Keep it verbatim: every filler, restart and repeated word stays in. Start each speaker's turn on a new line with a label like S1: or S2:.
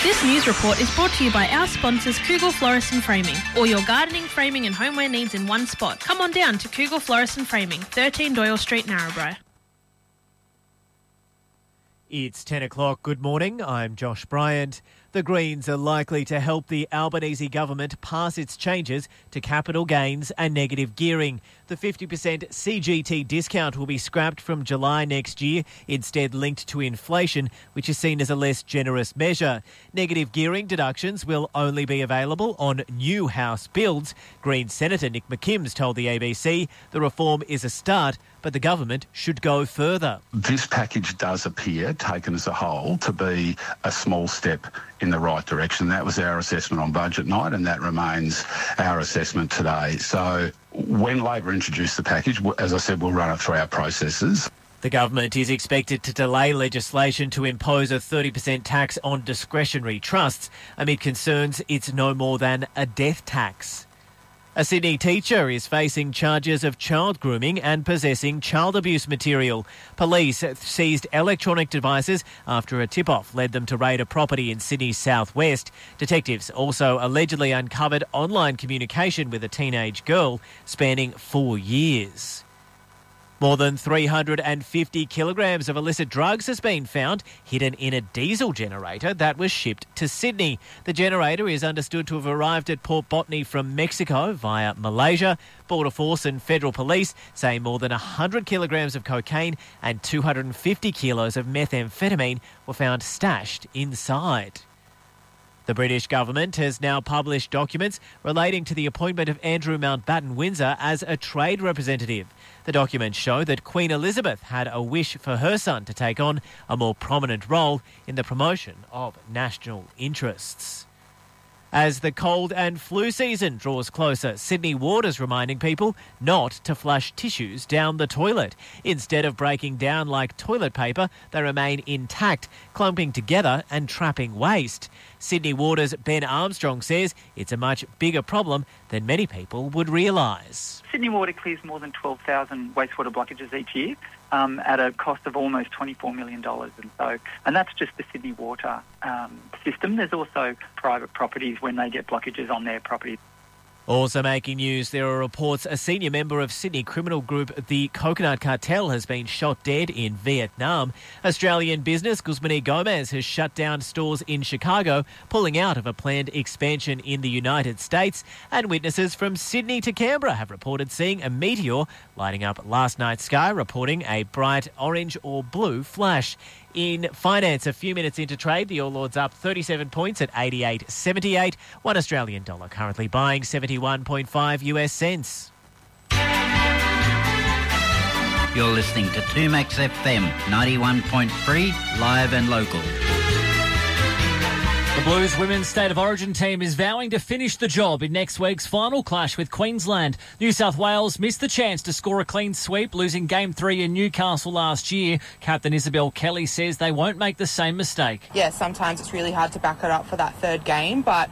S1: This news report is brought to you by our sponsors Kugel Florist and Framing. All your gardening, framing and homeware needs in one spot. Come on down to Kugel Florist and Framing, thirteen Doyle Street, Narrabri.
S2: It's ten o'clock. Good morning. I'm Josh Bryant. The Greens are likely to help the Albanese government pass its changes to capital gains and negative gearing. The fifty percent C G T discount will be scrapped from July next year, instead linked to inflation, which is seen as a less generous measure. Negative gearing deductions will only be available on new house builds. Green Senator Nick McKims told the A B C the reform is a start, but the government should go further.
S3: This package does appear, taken as a whole, to be a small step in the right direction. That was our assessment on budget night, and that remains our assessment today. So when Labor introduced the package, as I said, we'll run it through our processes.
S2: The government is expected to delay legislation to impose a thirty percent tax on discretionary trusts amid concerns it's no more than a death tax. A Sydney teacher is facing charges of child grooming and possessing child abuse material. Police seized electronic devices after a tip-off led them to raid a property in Sydney's southwest. Detectives also allegedly uncovered online communication with a teenage girl spanning four years. More than three hundred fifty kilograms of illicit drugs has been found hidden in a diesel generator that was shipped to Sydney. The generator is understood to have arrived at Port Botany from Mexico via Malaysia. Border Force and Federal Police say more than one hundred kilograms of cocaine and two hundred fifty kilos of methamphetamine were found stashed inside. The British government has now published documents relating to the appointment of Andrew Mountbatten Windsor as a trade representative. The documents show that Queen Elizabeth had a wish for her son to take on a more prominent role in the promotion of national interests. As the cold and flu season draws closer, Sydney Ward is reminding people not to flush tissues down the toilet. Instead of breaking down like toilet paper, they remain intact, clumping together and trapping waste. Sydney Water's Ben Armstrong says it's a much bigger problem than many people would realise.
S4: Sydney Water clears more than twelve thousand wastewater blockages each year um, at a cost of almost twenty-four million dollars. And so, and that's just the Sydney Water um, system. There's also private properties when they get blockages on their property.
S2: Also making news, there are reports a senior member of Sydney criminal group the Coconut Cartel has been shot dead in Vietnam. Australian business Guzman y Gomez has shut down stores in Chicago, pulling out of a planned expansion in the United States. And witnesses from Sydney to Canberra have reported seeing a meteor lighting up last night's sky, reporting a bright orange or blue flash. In finance, a few minutes into trade, the All Ords up thirty-seven points at eighty-eight seventy-eight. One Australian dollar currently buying seventy-one point five U S cents.
S5: You're listening to two Max F M, ninety-one point three, live and local.
S6: The Blues women's State of Origin team is vowing to finish the job in next week's final clash with Queensland. New South Wales missed the chance to score a clean sweep, losing Game three in Newcastle last year. Captain Isabel Kelly says they won't make the same mistake.
S7: Yeah, sometimes it's really hard to back it up for that third game, but